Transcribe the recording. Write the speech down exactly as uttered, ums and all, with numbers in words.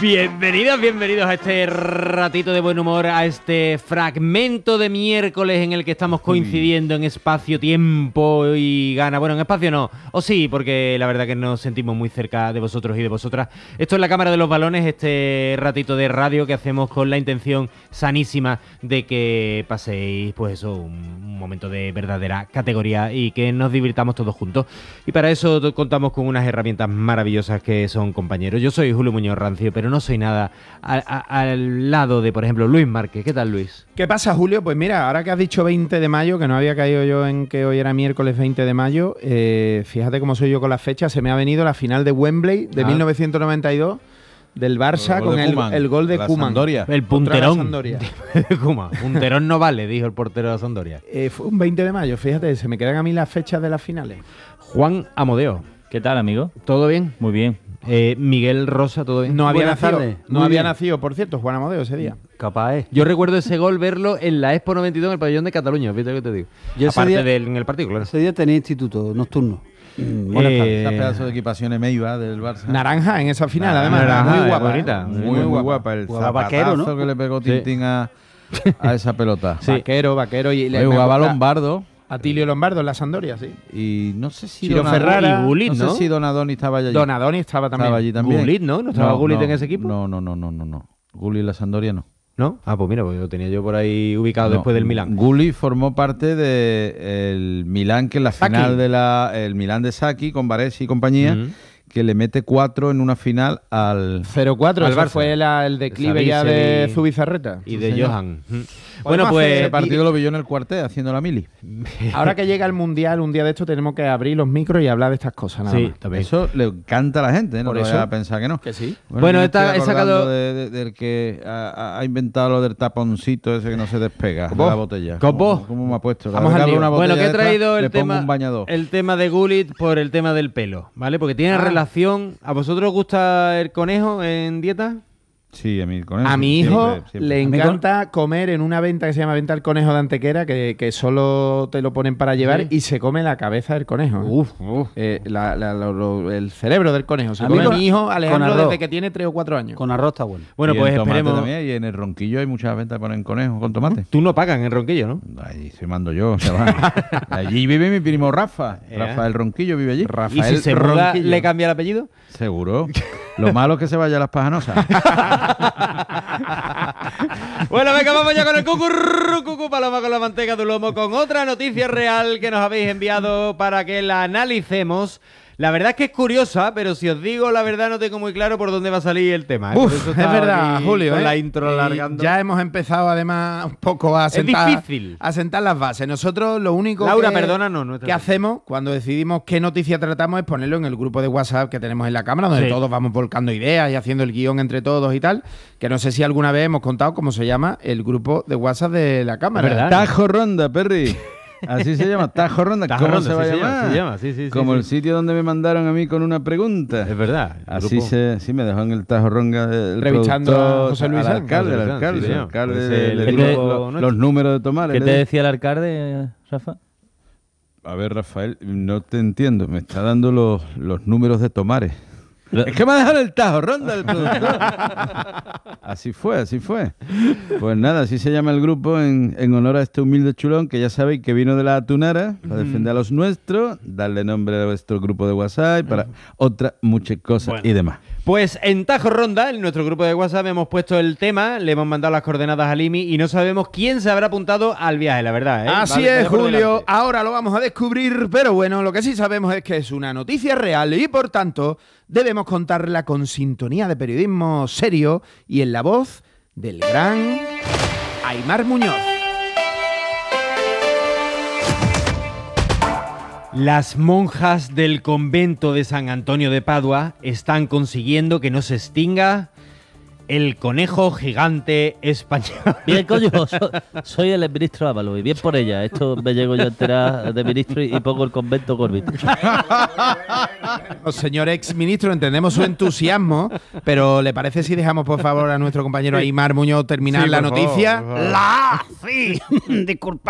Bienvenidos, bienvenidos a este ratito de buen humor, a este fragmento de miércoles en el que estamos coincidiendo en espacio, tiempo y gana. Bueno, en espacio no, o sí, porque la verdad que nos sentimos muy cerca de vosotros y de vosotras. Esto es La Cámara de los Balones, este ratito de radio que hacemos con la intención sanísima de que paséis, pues eso, un momento de verdadera categoría y que nos divirtamos todos juntos. Y para eso contamos con unas herramientas maravillosas que son compañeros. Yo soy Julio Muñoz Rancio, pero no soy nada a, a, al lado de, por ejemplo, Luis Márquez. ¿Qué tal, Luis? ¿Qué pasa, Julio? Pues mira, ahora que has dicho veinte de mayo, que no había caído yo en que hoy era miércoles veinte de mayo, eh, fíjate cómo soy yo con las fechas. Se me ha venido la final de Wembley de ah. mil novecientos noventa y dos del Barça el con el, el gol de Koeman. El punterón. Punterón no vale, dijo el portero de la Sampdoria. Eh, fue un veinte de mayo, fíjate, se me quedan a mí las fechas de las finales. Juan Amodeo. ¿Qué tal, amigo? ¿Todo bien? Muy bien. Eh, Miguel Rosa, ¿todo bien? No había Buenas nacido, tardes. no había nacido, por cierto, Juan Amodeo ese día. Capaz es. Yo recuerdo ese gol verlo en la Expo noventa y dos en el pabellón de Cataluña, ¿viste lo que te digo? Yo Aparte día, del en el partido, claro. Ese día tenía instituto nocturno. Mm, eh, Esa pedazo de equipación Meiva del Barça. Naranja en esa final, Naranja, además. naranja, muy guapa. Bonita, muy, muy, muy guapa. El zapatazo vaquero, ¿no? que le pegó Tintín sí. a, a esa pelota. Sí. Vaquero, vaquero. Y le jugaba Lombardo. Atilio Lombardo en la Sampdoria, sí. Y no sé si Ciro Ferrara y Gullit, no, ¿no? sé si Donadoni estaba allí. Donadoni estaba también. Estaba allí también. Gullit, ¿no? ¿No estaba no, Gullit no, en ese equipo? No, no, no, no, no, no. Gullit en la Sampdoria no. ¿No? Ah, pues mira, pues lo tenía yo por ahí ubicado no, después del Milán. Gullit formó parte del Milán, que en la Sacchi. final de la el Milán de Sacchi con Baresi y compañía, uh-huh. que le mete cuatro en una final al cero cuatro, al Barça. Fue la, el declive ya de y, Zubizarreta. Y de sí, Johan. Bueno, pues ese partido lo vi yo en el cuartel haciendo la mili. Ahora que llega el Mundial, un día de esto tenemos que abrir los micros y hablar de estas cosas. Nada sí, más. También. Eso le encanta a la gente, ¿eh? No Por te eso vayas a pensar que no. Que sí. Bueno, bueno esta, he sacado de, de, del que ha, ha inventado lo del taponcito ese que no se despega de la botella. ¿Cómo? ¿Cómo me ha puesto? Vamos a una bueno, que he traído esta, el tema, el tema de Gullit por el tema del pelo, ¿vale? Porque tiene ah. relación. ¿A vosotros os gusta el conejo en dieta? Sí, a mí el conejo. A mi hijo siempre, siempre. le encanta comer en una venta que se llama Venta del Conejo de Antequera, que, que solo te lo ponen para llevar, sí. y se come la cabeza del conejo. Uf, uf. Eh, la, la, lo, lo, el cerebro del conejo. Se a come con, mi hijo Alejandro desde que tiene tres o cuatro años. Con arroz está bueno. Bueno, y pues en esperemos. También, y en el Ronquillo hay muchas ventas que ponen conejo con tomate. Tú no pagas en el Ronquillo, ¿no? Ahí se mando yo, chaval. Allí vive mi primo Rafa. ¿Eh? Rafael Ronquillo vive allí. Rafael ¿Y si se muda, le cambia el apellido? Seguro. Lo malo es que se vaya a las pajanosas. Bueno, venga, vamos ya con el cucurru, cucu, paloma con la manteca de lomo, con otra noticia real que nos habéis enviado para que la analicemos. La verdad es que es curiosa, pero si os digo la verdad no tengo muy claro por dónde va a salir el tema. ¿eh? Uf, es verdad, Julio. Con ¿eh? la intro alargando. Ya hemos empezado además un poco a sentar, es difícil. a sentar las bases. Nosotros lo único Laura, que, perdona, no, no que hacemos cuando decidimos qué noticia tratamos es ponerlo en el grupo de WhatsApp que tenemos en la cámara, donde sí. todos vamos volcando ideas y haciendo el guión entre todos y tal. Que no sé si alguna vez hemos contado cómo se llama el grupo de WhatsApp de la cámara. ¿Verdad? Tajo Ronda, Perry. Así se llama, Tajo Ronda. Tajo ¿Cómo Ronda, se va sí a llamar? Se llama, se llama. Sí, sí, Como sí, el sí. sitio donde me mandaron a mí con una pregunta. Es verdad. Así grupo. se, sí me dejó en el Tajo Ronda el Revistando a José Luis al alcalde, José al Luis alcalde, sí, el alcalde pues le, el, le el dijo grupo, los, los números de tomares. ¿Qué te decía el alcalde, Rafa? A ver, Rafael, no te entiendo. Me está dando los, los números de tomares. Es que me ha dejado el Tajo Ronda el productor. Así fue, así fue. Pues nada, así se llama el grupo en, en honor a este humilde chulón que ya sabéis que vino de la Atunara para defender a los nuestros, darle nombre a vuestro grupo de WhatsApp y para otras muchas cosas bueno. y demás. Pues en Tajo Ronda, en nuestro grupo de WhatsApp, hemos puesto el tema, le hemos mandado las coordenadas a Limi y no sabemos quién se habrá apuntado al viaje, la verdad. ¿eh? Así vale, es, Julio. Ahora lo vamos a descubrir, pero bueno, lo que sí sabemos es que es una noticia real y, por tanto, debemos contarla con sintonía de periodismo serio y en la voz del gran Aimar Muñoz. Las monjas del convento de San Antonio de Padua están consiguiendo que no se extinga el conejo gigante español. Bien, coño, soy, soy el ministro Ábalos y bien por ella. Esto me llego yo a enterar de ministro y, y pongo el convento Corbett. Oh, señor ex ministro, entendemos su entusiasmo, pero ¿le parece si dejamos por favor a nuestro compañero Aimar Muñoz terminar sí, la noticia? Favor, ¡La! Sí, disculpa.